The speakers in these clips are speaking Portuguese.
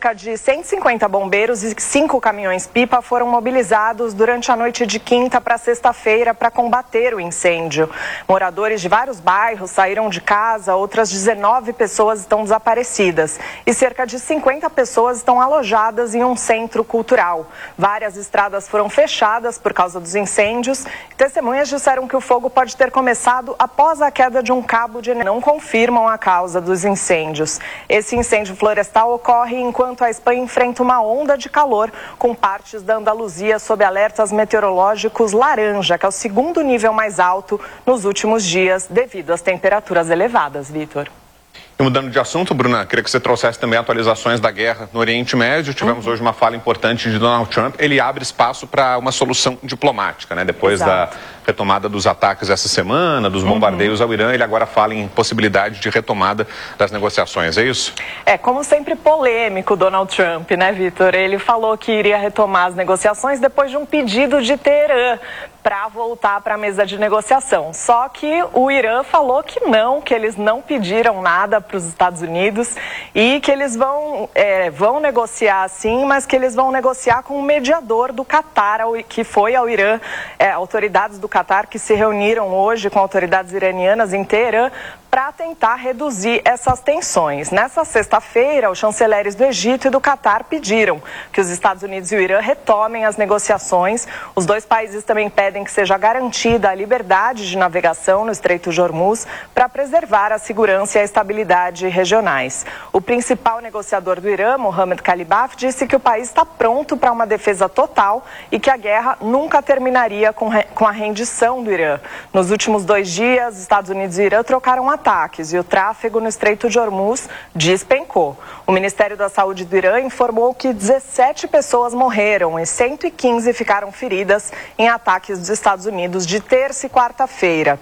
Cerca de 150 bombeiros e 5 caminhões-pipa foram mobilizados durante a noite de quinta para sexta-feira para combater o incêndio. Moradores de vários bairros saíram de casa, outras 19 pessoas estão desaparecidas e cerca de 50 pessoas estão alojadas em um centro cultural. Várias estradas foram fechadas por causa dos incêndios. Testemunhas disseram que o fogo pode ter começado após a queda de um cabo de energia. Não confirmam a causa dos incêndios. Esse incêndio florestal ocorre enquanto a Espanha enfrenta uma onda de calor, com partes da Andaluzia sob alertas meteorológicos laranja, que é o segundo nível mais alto nos últimos dias, devido às temperaturas elevadas, Vitor. E mudando de assunto, Bruna, queria que você trouxesse também atualizações da guerra no Oriente Médio. Tivemos hoje uma fala importante de Donald Trump. Ele abre espaço para uma solução diplomática, né? Depois da retomada dos ataques essa semana, dos bombardeios ao Irã, ele agora fala em possibilidade de retomada das negociações, é isso? É, como sempre, polêmico Donald Trump, né, Vitor? Ele falou que iria retomar as negociações depois de um pedido de Teherã para voltar para a mesa de negociação. Só que o Irã falou que não, que eles não pediram nada para os Estados Unidos e que eles vão negociar sim, mas que eles vão negociar com o mediador do Catar, que foi ao Irã, autoridades do Catar que se reuniram hoje com autoridades iranianas em Teherã para tentar reduzir essas tensões. Nessa sexta-feira, os chanceleres do Egito e do Catar pediram que os Estados Unidos e o Irã retomem as negociações. Os dois países também pedem que seja garantida a liberdade de navegação no Estreito de Hormuz para preservar a segurança e a estabilidade regionais. O principal negociador do Irã, Mohammad Khalibaf, disse que o país está pronto para uma defesa total e que a guerra nunca terminaria com a rendição do Irã. Nos últimos 2 dias, Estados Unidos e Irã trocaram ataques e o tráfego no Estreito de Hormuz despencou. O Ministério da Saúde do Irã informou que 17 pessoas morreram e 115 ficaram feridas em ataques dos Estados Unidos de terça e quarta-feira.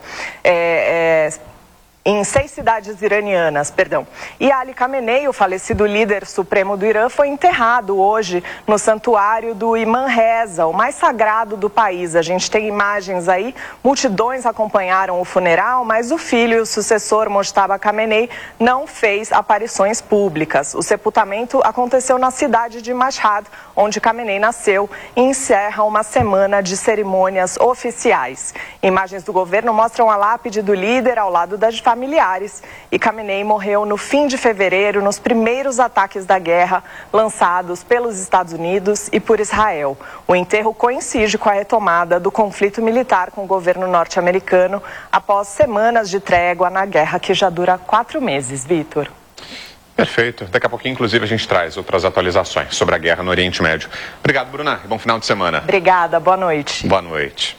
Em 6 cidades iranianas, E Ali Khamenei, o falecido líder supremo do Irã, foi enterrado hoje no santuário do Imam Reza, o mais sagrado do país. A gente tem imagens aí, multidões acompanharam o funeral, mas o filho e o sucessor, Mojtaba Khamenei, não fez aparições públicas. O sepultamento aconteceu na cidade de Mashhad, onde Khamenei nasceu, e encerra uma semana de cerimônias oficiais. Imagens do governo mostram a lápide do líder ao lado das familiares. E Khamenei morreu no fim de fevereiro, nos primeiros ataques da guerra lançados pelos Estados Unidos e por Israel. O enterro coincide com a retomada do conflito militar com o governo norte-americano após semanas de trégua na guerra que já dura 4 meses, Vitor. Perfeito. Daqui a pouquinho, inclusive, a gente traz outras atualizações sobre a guerra no Oriente Médio. Obrigado, Bruna. Bom final de semana. Obrigada. Boa noite. Boa noite.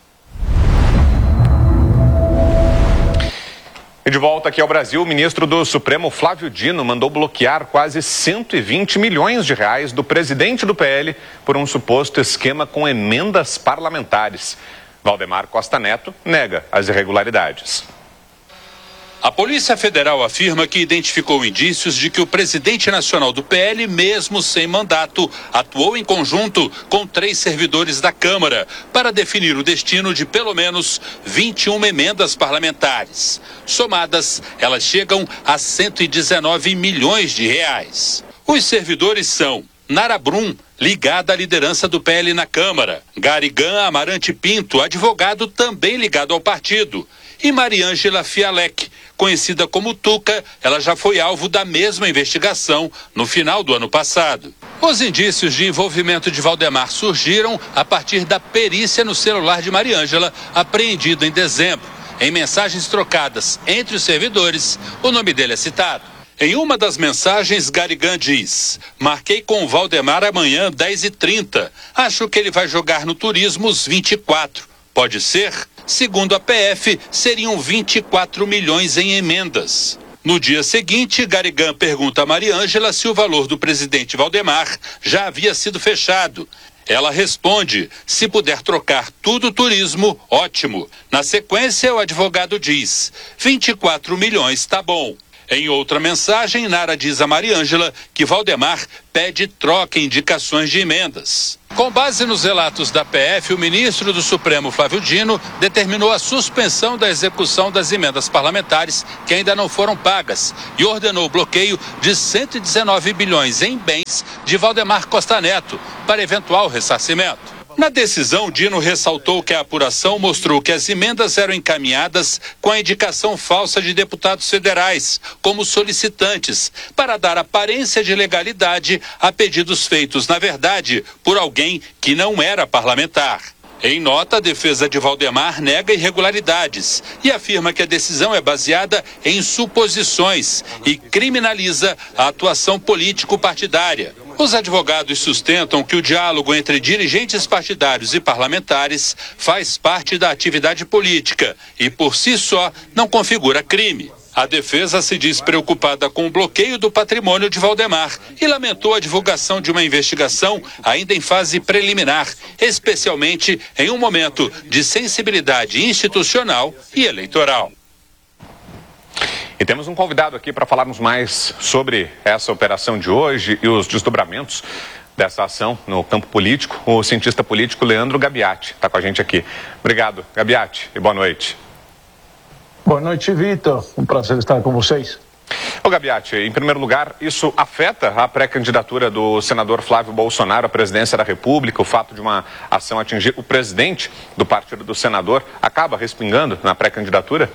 E de volta aqui ao Brasil, o ministro do Supremo, Flávio Dino, mandou bloquear quase 120 milhões de reais do presidente do PL por um suposto esquema com emendas parlamentares. Valdemar Costa Neto nega as irregularidades. A Polícia Federal afirma que identificou indícios de que o presidente nacional do PL, mesmo sem mandato, atuou em conjunto com 3 servidores da Câmara para definir o destino de pelo menos 21 emendas parlamentares. Somadas, elas chegam a 119 milhões de reais. Os servidores são Nara Brum, ligada à liderança do PL na Câmara; Garigan Amarante Pinto, advogado também ligado ao partido; e Mariângela Fialec, conhecida como Tuca, ela já foi alvo da mesma investigação no final do ano passado. Os indícios de envolvimento de Valdemar surgiram a partir da perícia no celular de Mariângela, apreendida em dezembro. Em mensagens trocadas entre os servidores, o nome dele é citado. Em uma das mensagens, Garigan diz: marquei com o Valdemar amanhã, 10h30. Acho que ele vai jogar no Turismo os 24. Pode ser? Segundo a PF, seriam 24 milhões em emendas. No dia seguinte, Garigan pergunta a Mariângela se o valor do presidente Valdemar já havia sido fechado. Ela responde: se puder trocar tudo turismo, ótimo. Na sequência, o advogado diz: 24 milhões tá bom. Em outra mensagem, Nara diz a Mariângela que Valdemar pede troca em indicações de emendas. Com base nos relatos da PF, o ministro do Supremo, Flávio Dino, determinou a suspensão da execução das emendas parlamentares que ainda não foram pagas e ordenou o bloqueio de 119 bilhões em bens de Valdemar Costa Neto para eventual ressarcimento. Na decisão, Dino ressaltou que a apuração mostrou que as emendas eram encaminhadas com a indicação falsa de deputados federais, como solicitantes, para dar aparência de legalidade a pedidos feitos, na verdade, por alguém que não era parlamentar. Em nota, a defesa de Valdemar nega irregularidades e afirma que a decisão é baseada em suposições e criminaliza a atuação político-partidária. Os advogados sustentam que o diálogo entre dirigentes partidários e parlamentares faz parte da atividade política e, por si só, não configura crime. A defesa se diz preocupada com o bloqueio do patrimônio de Valdemar e lamentou a divulgação de uma investigação ainda em fase preliminar, especialmente em um momento de sensibilidade institucional e eleitoral. E temos um convidado aqui para falarmos mais sobre essa operação de hoje e os desdobramentos dessa ação no campo político. O cientista político Leandro Gabiati está com a gente aqui. Obrigado, Gabiati, e boa noite. Boa noite, Vitor. Um prazer estar com vocês. Ô Gabiati, em primeiro lugar, isso afeta a pré-candidatura do senador Flávio Bolsonaro à presidência da República? O fato de uma ação atingir o presidente do partido do senador acaba respingando na pré-candidatura?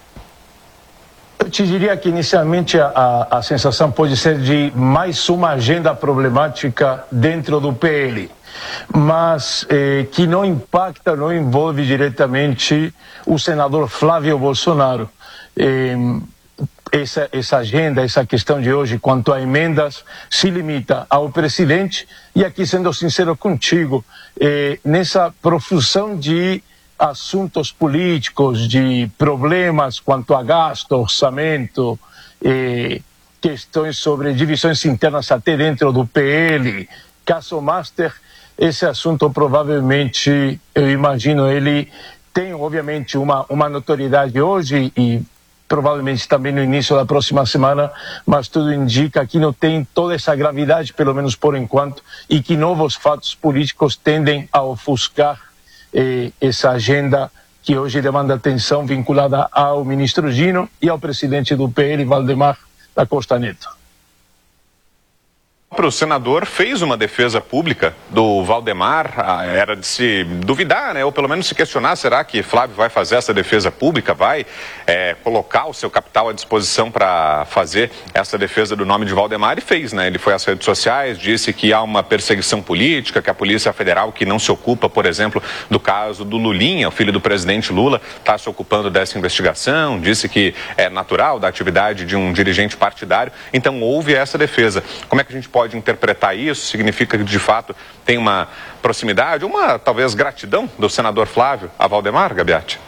Eu te diria que inicialmente a sensação pode ser de mais uma agenda problemática dentro do PL, mas que não impacta, não envolve diretamente o senador Flávio Bolsonaro. Essa agenda, essa questão de hoje quanto a emendas se limita ao presidente e aqui, sendo sincero contigo, nessa profusão de assuntos políticos, de problemas quanto a gasto, orçamento, questões sobre divisões internas até dentro do PL, caso Master, esse assunto provavelmente, eu imagino, ele tem obviamente uma notoriedade hoje e provavelmente também no início da próxima semana, mas tudo indica que não tem toda essa gravidade, pelo menos por enquanto, e que novos fatos políticos tendem a ofuscar essa agenda que hoje demanda atenção vinculada ao ministro Dino e ao presidente do PL, Valdemar da Costa Neto. O senador fez uma defesa pública do Valdemar, era de se duvidar, né? Ou pelo menos se questionar, será que Flávio vai fazer essa defesa pública, vai colocar o seu capital à disposição para fazer essa defesa do nome de Valdemar, e fez, né? Ele foi às redes sociais, disse que há uma perseguição política, que a Polícia Federal, que não se ocupa, por exemplo, do caso do Lulinha, o filho do presidente Lula, está se ocupando dessa investigação, disse que é natural da atividade de um dirigente partidário, então houve essa defesa. Como é que a gente pode interpretar isso? Significa que de fato tem uma proximidade, uma talvez gratidão do senador Flávio a Valdemar, Gabiati?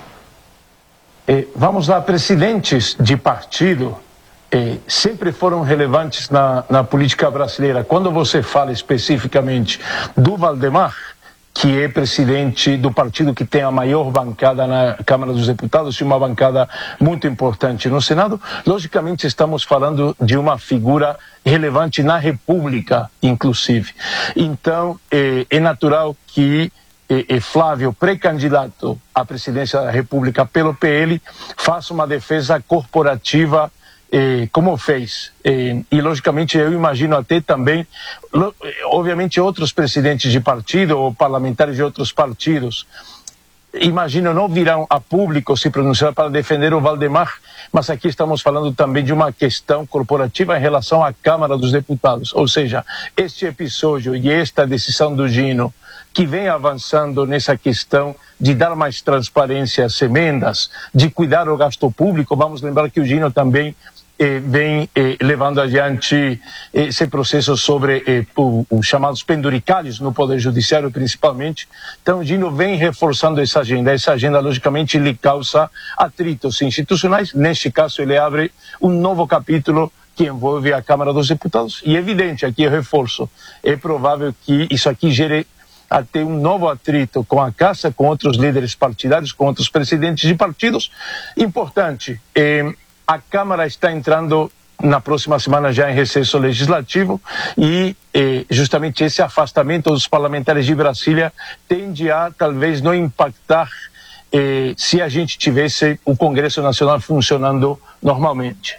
Vamos lá, presidentes de partido sempre foram relevantes na política brasileira. Quando você fala especificamente do Valdemar, que é presidente do partido que tem a maior bancada na Câmara dos Deputados e uma bancada muito importante no Senado, logicamente estamos falando de uma figura relevante na República, inclusive. Então, é natural que Flávio, pré-candidato à presidência da República pelo PL, faça uma defesa corporativa como fez. E, logicamente, eu imagino até também, obviamente, outros presidentes de partido ou parlamentares de outros partidos, imagino, não virão a público se pronunciar para defender o Valdemar, mas aqui estamos falando também de uma questão corporativa em relação à Câmara dos Deputados. Ou seja, este episódio e esta decisão do Dino, que vem avançando nessa questão de dar mais transparência às emendas, de cuidar do gasto público. Vamos lembrar que o Dino também vem levando adiante esse processo sobre os chamados penduricalhos no Poder Judiciário, principalmente. Então, o Dino vem reforçando essa agenda. Essa agenda, logicamente, lhe causa atritos institucionais. Neste caso, ele abre um novo capítulo que envolve a Câmara dos Deputados. E é evidente, aqui eu reforço, é provável que isso aqui gere até um novo atrito com a Casa, com outros líderes partidários, com outros presidentes de partidos. Importante, a Câmara está entrando na próxima semana já em recesso legislativo e justamente esse afastamento dos parlamentares de Brasília tende a talvez não impactar se a gente tivesse o Congresso Nacional funcionando normalmente.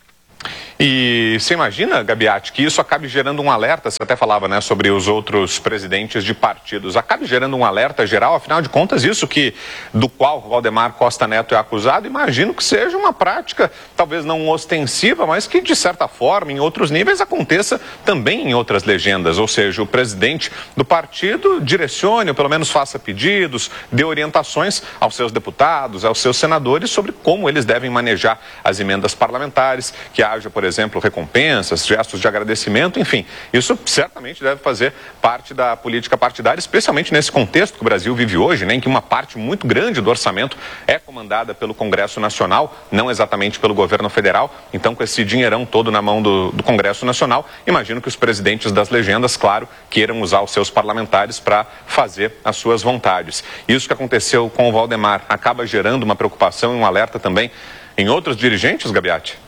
E você imagina, Gabiati, que isso acabe gerando um alerta, você até falava, né, sobre os outros presidentes de partidos, acabe gerando um alerta geral, afinal de contas, isso do qual Valdemar Costa Neto é acusado, imagino que seja uma prática, talvez não ostensiva, mas que de certa forma, em outros níveis, aconteça também em outras legendas, ou seja, o presidente do partido direcione, ou pelo menos faça pedidos, dê orientações aos seus deputados, aos seus senadores sobre como eles devem manejar as emendas parlamentares, que haja, por exemplo, recompensas, gestos de agradecimento, enfim, isso certamente deve fazer parte da política partidária, especialmente nesse contexto que o Brasil vive hoje, né, em que uma parte muito grande do orçamento é comandada pelo Congresso Nacional, não exatamente pelo governo federal. Então, com esse dinheirão todo na mão do Congresso Nacional, imagino que os presidentes das legendas, claro, queiram usar os seus parlamentares para fazer as suas vontades. Isso que aconteceu com o Valdemar acaba gerando uma preocupação e um alerta também em outros dirigentes, Gabiati?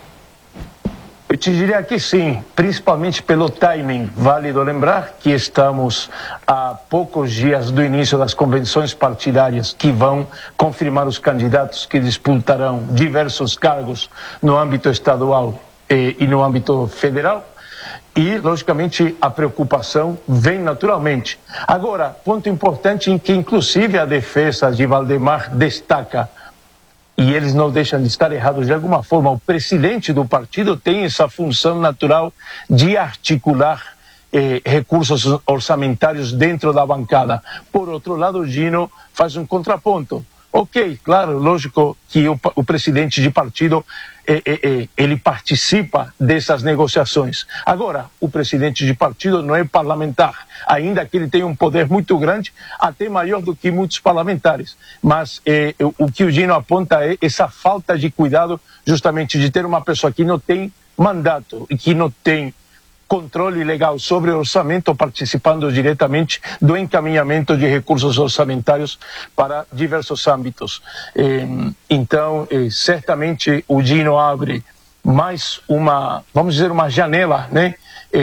Eu te diria que sim, principalmente pelo timing. Válido lembrar que estamos a poucos dias do início das convenções partidárias que vão confirmar os candidatos que disputarão diversos cargos no âmbito estadual e no âmbito federal. E, logicamente, a preocupação vem naturalmente. Agora, ponto importante em que, inclusive, a defesa de Valdemar destaca, e eles não deixam de estar errados de alguma forma, o presidente do partido tem essa função natural de articular recursos orçamentários dentro da bancada. Por outro lado, o Gino faz um contraponto. Ok, claro, lógico que o presidente de partido ele participa dessas negociações. Agora, o presidente de partido não é parlamentar, ainda que ele tenha um poder muito grande, até maior do que muitos parlamentares. Mas o que o Gino aponta é essa falta de cuidado, justamente de ter uma pessoa que não tem mandato e que não tem controle legal sobre o orçamento, participando diretamente do encaminhamento de recursos orçamentários para diversos âmbitos. Então, certamente o Gino abre mais uma, vamos dizer, uma janela, né,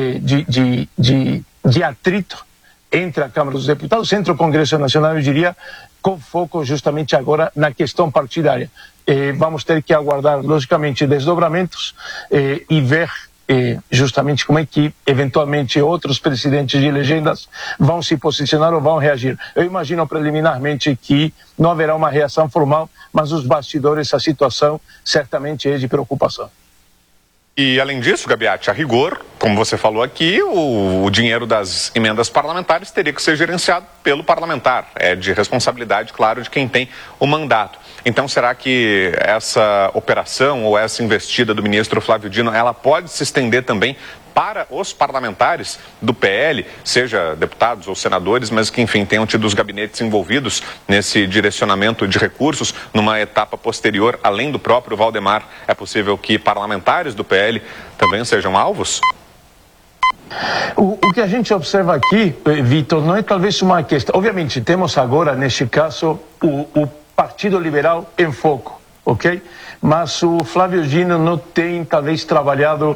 de atrito entre a Câmara dos Deputados, entre o Congresso Nacional, eu diria, com foco justamente agora na questão partidária. Vamos ter que aguardar, logicamente, desdobramentos e ver justamente como é que eventualmente outros presidentes de legendas vão se posicionar ou vão reagir. Eu imagino preliminarmente que não haverá uma reação formal, mas nos bastidores a situação certamente é de preocupação. E além disso, Gabiati, a rigor, como você falou aqui, o dinheiro das emendas parlamentares teria que ser gerenciado pelo parlamentar. É de responsabilidade, claro, de quem tem o mandato. Então, será que essa operação ou essa investida do ministro Flávio Dino, ela pode se estender também para os parlamentares do PL, seja deputados ou senadores, mas que, enfim, tenham tido os gabinetes envolvidos nesse direcionamento de recursos numa etapa posterior, além do próprio Valdemar? É possível que parlamentares do PL também sejam alvos? O que a gente observa aqui, Vitor, não é talvez uma questão... Obviamente, temos agora, neste caso, o Partido Liberal em foco, ok? Mas o Flávio Dino não tem, talvez, trabalhado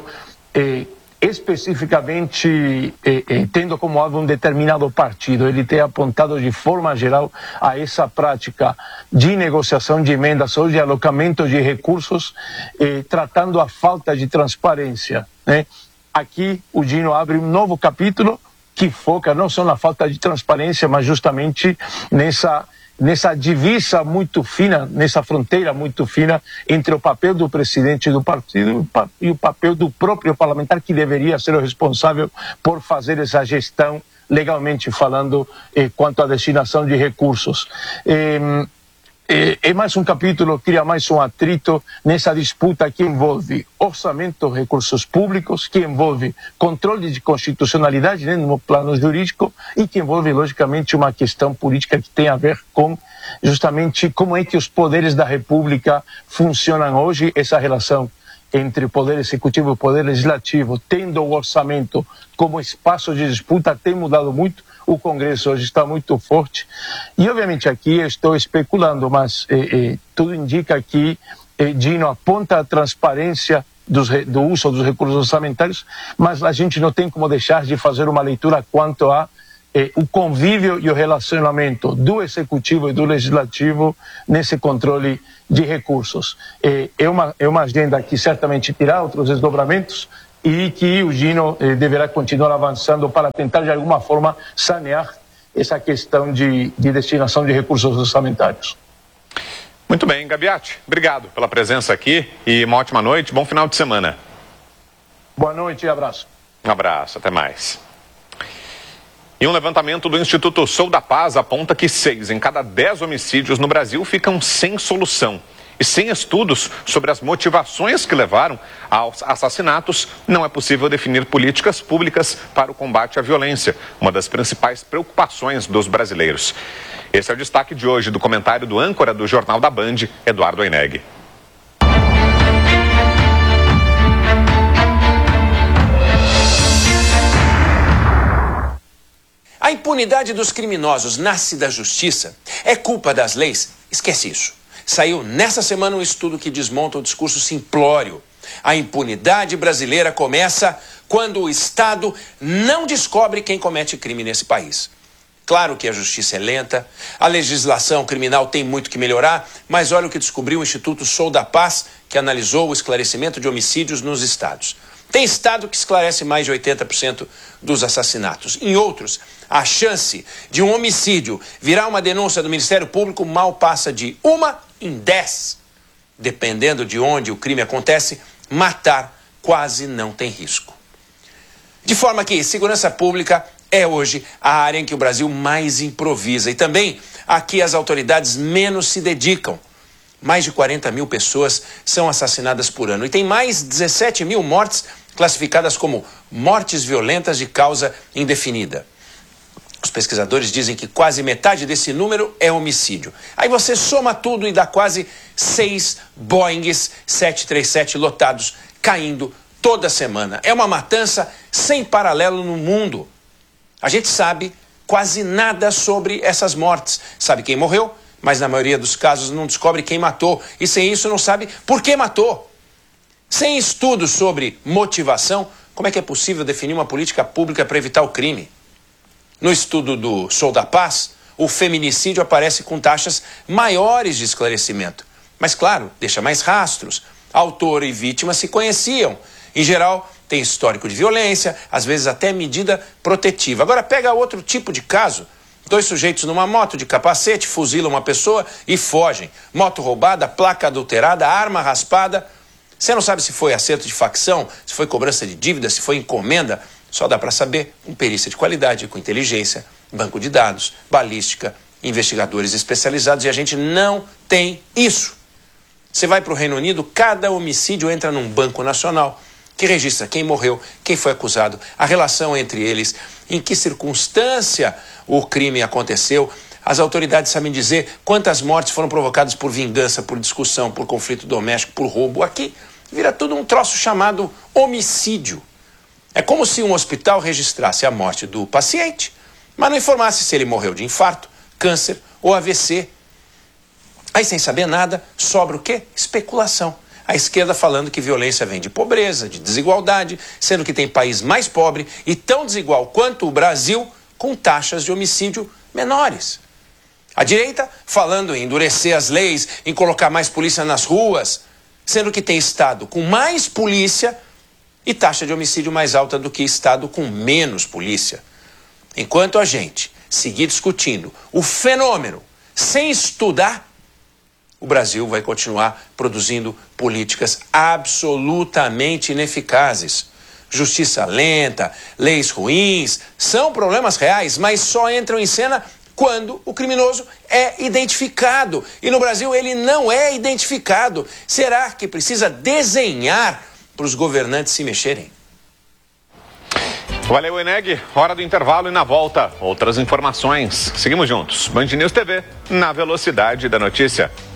especificamente tendo como alvo um determinado partido. Ele tem apontado de forma geral a essa prática de negociação de emendas ou de alocamento de recursos, tratando a falta de transparência, né? Aqui o Dino abre um novo capítulo que foca não só na falta de transparência, mas justamente nessa divisa muito fina, nessa fronteira muito fina entre o papel do presidente do partido e o papel do próprio parlamentar, que deveria ser o responsável por fazer essa gestão, legalmente falando, quanto à destinação de recursos. É mais um capítulo, cria mais um atrito nessa disputa que envolve orçamento, recursos públicos, que envolve controle de constitucionalidade, né, no plano jurídico, e que envolve, logicamente, uma questão política que tem a ver com justamente como é que os poderes da República funcionam hoje, essa relação entre o Poder Executivo e o Poder Legislativo, tendo o orçamento como espaço de disputa, tem mudado muito. O Congresso hoje está muito forte. E, obviamente, aqui eu estou especulando, mas tudo indica que Dino aponta a transparência do uso dos recursos orçamentários, mas a gente não tem como deixar de fazer uma leitura quanto a o convívio e o relacionamento do Executivo e do Legislativo nesse controle de recursos. É uma agenda que certamente terá outros desdobramentos e que o Dino deverá continuar avançando para tentar, de alguma forma, sanear essa questão de destinação de recursos orçamentários. Muito bem, Gabiati, obrigado pela presença aqui e uma ótima noite, bom final de semana. Boa noite e abraço. Um abraço, até mais. E um levantamento do Instituto Sou da Paz aponta que 6 em cada 10 homicídios no Brasil ficam sem solução. E sem estudos sobre as motivações que levaram aos assassinatos, não é possível definir políticas públicas para o combate à violência, uma das principais preocupações dos brasileiros. Esse é o destaque de hoje do comentário do âncora do Jornal da Band, Eduardo Oineg. A impunidade dos criminosos nasce da justiça? É culpa das leis? Esquece isso. Saiu nessa semana um estudo que desmonta o discurso simplório. A impunidade brasileira começa quando o Estado não descobre quem comete crime nesse país. Claro que a justiça é lenta, a legislação criminal tem muito que melhorar, mas olha o que descobriu o Instituto Sou da Paz, que analisou o esclarecimento de homicídios nos estados. Tem estado que esclarece mais de 80% dos assassinatos. Em outros, a chance de um homicídio virar uma denúncia do Ministério Público mal passa de 1 em 10. Dependendo de onde o crime acontece, matar quase não tem risco. De forma que segurança pública é hoje a área em que o Brasil mais improvisa e também a que as autoridades menos se dedicam. Mais de 40 mil pessoas são assassinadas por ano e tem mais 17 mil mortes classificadas como mortes violentas de causa indefinida. Os pesquisadores dizem que quase metade desse número é homicídio. Aí você soma tudo e dá quase 6 Boeings 737 lotados caindo toda semana. É uma matança sem paralelo no mundo. A gente sabe quase nada sobre essas mortes. Sabe quem morreu, mas na maioria dos casos não descobre quem matou. E sem isso não sabe por que matou. Sem estudos sobre motivação, como é que é possível definir uma política pública para evitar o crime? No estudo do Sou da Paz, o feminicídio aparece com taxas maiores de esclarecimento. Mas, claro, deixa mais rastros. Autor e vítima se conheciam. Em geral, tem histórico de violência, às vezes até medida protetiva. Agora pega outro tipo de caso. 2 sujeitos numa moto de capacete, fuzilam uma pessoa e fogem. Moto roubada, placa adulterada, arma raspada. Você não sabe se foi acerto de facção, se foi cobrança de dívida, se foi encomenda. Só dá para saber com perícia de qualidade, com inteligência, banco de dados, balística, investigadores especializados. E a gente não tem isso. Você vai para o Reino Unido, cada homicídio entra num banco nacional que registra quem morreu, quem foi acusado, a relação entre eles, em que circunstância o crime aconteceu. As autoridades sabem dizer quantas mortes foram provocadas por vingança, por discussão, por conflito doméstico, por roubo. Aqui vira tudo um troço chamado homicídio. É como se um hospital registrasse a morte do paciente, mas não informasse se ele morreu de infarto, câncer ou AVC. Aí, sem saber nada, sobra o quê? Especulação. A esquerda falando que violência vem de pobreza, de desigualdade, sendo que tem país mais pobre e tão desigual quanto o Brasil, com taxas de homicídio menores. A direita falando em endurecer as leis, em colocar mais polícia nas ruas, sendo que tem estado com mais polícia e taxa de homicídio mais alta do que estado com menos polícia. Enquanto a gente seguir discutindo o fenômeno sem estudar, o Brasil vai continuar produzindo políticas absolutamente ineficazes. Justiça lenta, leis ruins, são problemas reais, mas só entram em cena quando o criminoso é identificado. E no Brasil ele não é identificado. Será que precisa desenhar para os governantes se mexerem? Valeu, Oineg. Hora do intervalo e na volta, outras informações. Seguimos juntos. Band News TV, na velocidade da notícia.